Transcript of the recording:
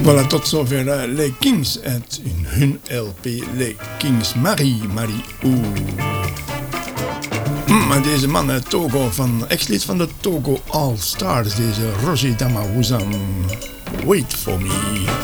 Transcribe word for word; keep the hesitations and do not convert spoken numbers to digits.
Voilà, tot zover uh, Les Kings uit hun L P Les Kings Marie, Marie Oeh. Mm, maar deze man uit Togo, van ex-lid van de Togo All Stars, deze Roger Damaouzan. Wait for me.